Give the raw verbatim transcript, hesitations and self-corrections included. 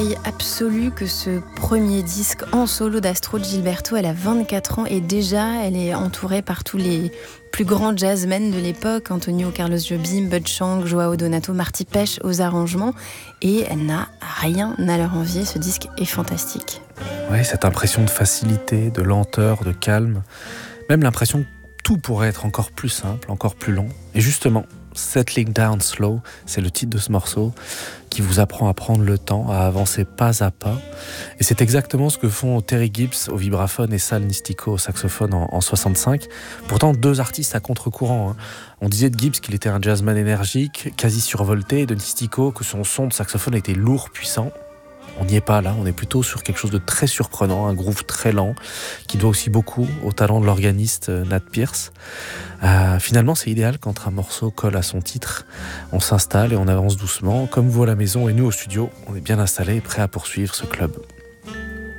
Absolue que ce premier disque en solo d'Astrud Gilberto. Elle a vingt-quatre ans et déjà elle est entourée par tous les plus grands jazzmen de l'époque, Antonio Carlos Jobim, Bud Chang, Joao Donato, Marty Pesch aux arrangements, et elle n'a rien à leur envier. Ce disque est fantastique. Oui, cette impression de facilité, de lenteur, de calme, même l'impression que tout pourrait être encore plus simple, encore plus long. Et justement, Settling Down Slow, c'est le titre de ce morceau qui vous apprend à prendre le temps, à avancer pas à pas. Et c'est exactement ce que font Terry Gibbs au vibraphone et Sal Nistico au saxophone en, en soixante-cinq. Pourtant, deux artistes à contre-courant. Hein. On disait de Gibbs qu'il était un jazzman énergique, quasi survolté, et de Nistico que son son de saxophone était lourd, puissant. On n'y est pas là, on est plutôt sur quelque chose de très surprenant, un groove très lent, qui doit aussi beaucoup au talent de l'organiste Nat Pierce. Euh, finalement, c'est idéal quand un morceau colle à son titre. On s'installe et on avance doucement, comme vous à la maison et nous au studio, on est bien installés et prêts à poursuivre ce club.